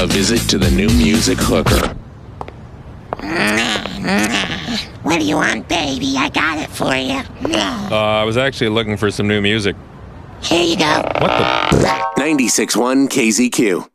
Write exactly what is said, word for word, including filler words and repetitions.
A visit to the new music hooker. What do you want, baby? I got it for you. Uh, I was actually looking for some new music. Here you go. What the? ninety-six point one K Z Q.